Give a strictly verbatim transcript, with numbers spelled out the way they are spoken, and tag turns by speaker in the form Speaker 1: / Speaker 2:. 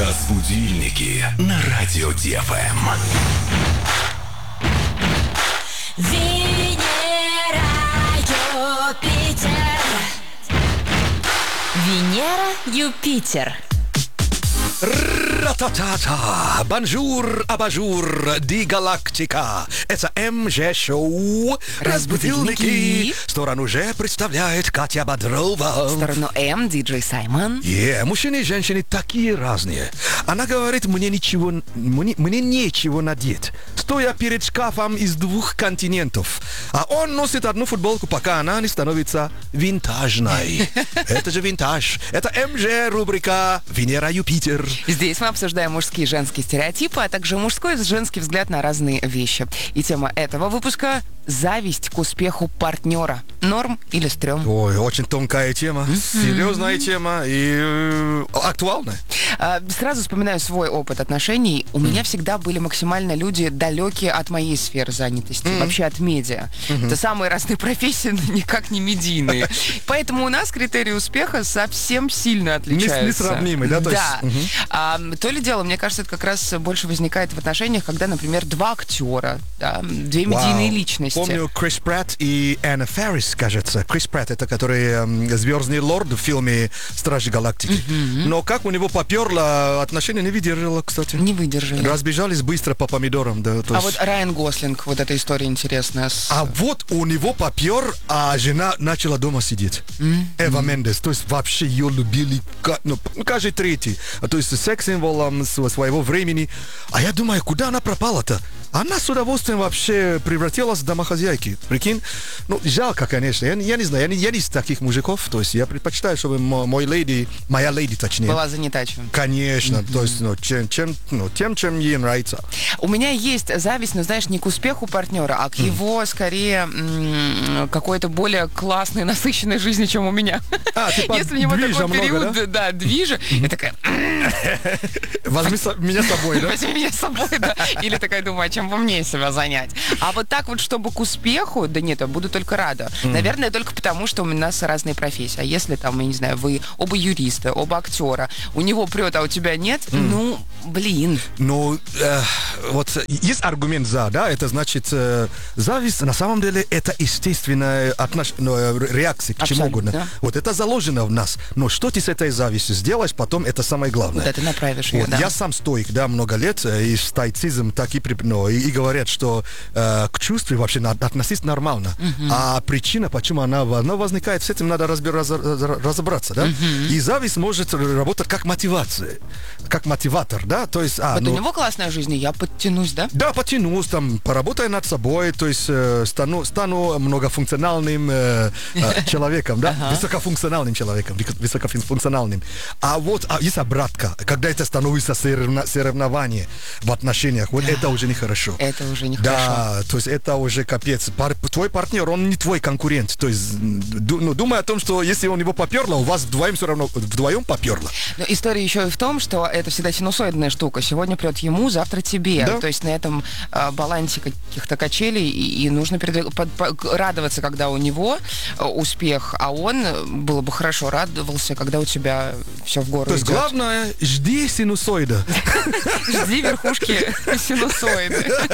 Speaker 1: Разбудильники на радио ДФМ.
Speaker 2: Венера, Юпитер. Венера, Юпитер.
Speaker 3: Ра-та-та-та! Бонжур, абажур, ди галактика. Это эм жэ-шоу «Разбудильники». Сторону Ж представляет Катя Бодрова.
Speaker 4: Сторону М, диджей Саймон.
Speaker 3: Yeah, мужчины и женщины такие разные. Она говорит, мне ничего, мне, мне нечего надеть, стоя перед шкафом из двух континентов. А он носит одну футболку, пока она не становится винтажной. Это же винтаж. Это эм жэ рубрика «Венера, Юпитер».
Speaker 4: Здесь мы обсуждаем мужские и женские стереотипы, а также мужской и женский взгляд на разные вещи. И тема этого выпуска — зависть к успеху партнера. Норм или стрём?
Speaker 3: Ой, очень тонкая тема, mm-hmm. серьезная тема и э, актуальная.
Speaker 4: А, сразу вспоминаю свой опыт отношений. У mm-hmm. меня всегда были максимально люди далекие от моей сферы занятости, mm-hmm. вообще от медиа. Mm-hmm. Это самые разные профессии, но никак не медийные. Поэтому у нас критерии успеха совсем сильно отличаются.
Speaker 3: Несравнимы, да?
Speaker 4: Да. А, то ли дело, мне кажется, это как раз больше возникает в отношениях, когда, например, два актера, да, две медийные wow. личности.
Speaker 3: Помню Крис Пратт и Анна Фэрис, кажется. Крис Пратт — это который эм, Звездный лорд в фильме «Стражи Галактики». Mm-hmm. Но как у него поперло, отношения не выдержало, кстати.
Speaker 4: Не выдержали.
Speaker 3: Разбежались быстро по помидорам. Да,
Speaker 4: а есть... вот Райан Гослинг, вот эта история интересная. С...
Speaker 3: А вот у него попер, а жена начала дома сидеть. Mm-hmm. Эва Мендес. То есть вообще ее любили, ну, каждый третий. То есть секс-символом своего времени. А я думаю, куда она пропала-то? Она с удовольствием вообще превратилась в домохозяйки. Прикинь? Ну, жалко, конечно. Я, я не знаю, я не, я не из таких мужиков. То есть я предпочитаю, чтобы мой, мой леди, моя леди, точнее.
Speaker 4: Была занята чем.
Speaker 3: Конечно. Mm-hmm. То есть, ну, чем, чем, ну, тем, чем ей нравится.
Speaker 4: У меня есть зависть, но, знаешь, не к успеху партнера, а к mm. его, скорее, м- какой-то более классной, насыщенной жизни, чем у меня.
Speaker 3: А, типа
Speaker 4: если у него такой
Speaker 3: много,
Speaker 4: период,
Speaker 3: да,
Speaker 4: да движа, я такая...
Speaker 3: Возьми меня с собой, да?
Speaker 4: Возьми меня с собой, да. Или такая думаю, а чем бы мне себя занять? А вот так вот, чтобы к успеху, да нет, я буду только рада. Mm. Наверное, только потому, что у нас разные профессии. А если там, я не знаю, вы оба юристы, оба актера, у него прет, а у тебя нет, mm. ну, блин.
Speaker 3: Ну, э, вот есть аргумент за, да, это значит, э, зависть, на самом деле, это естественная отнош... ну, реакция к чему угодно. Да? Вот это заложено в нас. Но что ты с этой завистью сделаешь, потом это самое главное.
Speaker 4: Да, ты направишь ее,
Speaker 3: вот,
Speaker 4: да.
Speaker 3: Я сам стоик, да, много лет, и стоицизм так и, ну, и, и говорят, что э, к чувству вообще надо относиться нормально. Uh-huh. А причина, почему она, она возникает, с этим надо разбер, раз, разобраться, да. Uh-huh. И зависть может работать как мотивация, как мотиватор, да, то есть... А,
Speaker 4: вот
Speaker 3: ну,
Speaker 4: у него классная жизнь, и я подтянусь, да?
Speaker 3: Да, подтянусь, там, поработаю над собой, то есть э, стану, стану многофункциональным э, э, человеком, да, uh-huh. высокофункциональным человеком, высокофункциональным. А вот а есть обратка, когда это становится соревно, соревнование в отношениях, вот это уже нехорошо.
Speaker 4: Это уже нехорошо.
Speaker 3: Да, то есть это уже капец. Пар, твой партнер, он не твой конкурент. То есть, ду, ну, думай о том, что если он его поперло, у вас вдвоем все равно, вдвоем поперло.
Speaker 4: Но история еще и в том, что это всегда синусоидная штука. Сегодня прет ему, завтра тебе. Да? То есть на этом э, балансе каких-то качелей и, и нужно передвиг... под, под, радоваться, когда у него э, успех, а он, было бы хорошо, радовался, когда у тебя все в гору
Speaker 3: То есть
Speaker 4: идет.
Speaker 3: главное, жди синусоида.
Speaker 4: Жди верхушки синусоиды.